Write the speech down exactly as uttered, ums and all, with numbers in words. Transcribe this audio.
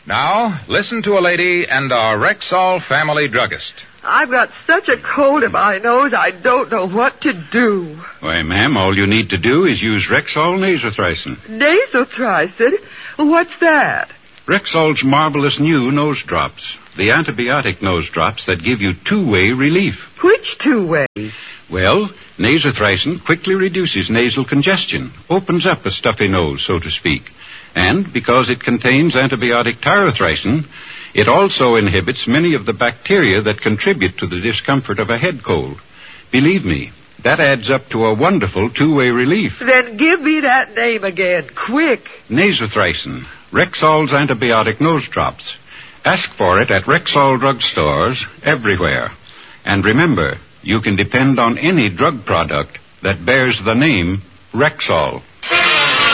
Now, listen to a lady and our Rexall family druggist. I've got such a cold in my nose, I don't know what to do. Why, ma'am, all you need to do is use Rexall nasothricin. Nasothricin? What's that? Rexall's marvelous new nose drops. The antibiotic nose drops that give you two-way relief. Which two ways? Well, nasothricin quickly reduces nasal congestion, opens up a stuffy nose, so to speak. And because it contains antibiotic tyrothricin, it also inhibits many of the bacteria that contribute to the discomfort of a head cold. Believe me, that adds up to a wonderful two-way relief. Then give me that name again, quick. Nasothricin, Rexall's antibiotic nose drops. Ask for it at Rexall drugstores everywhere. And remember, you can depend on any drug product that bears the name Rexall.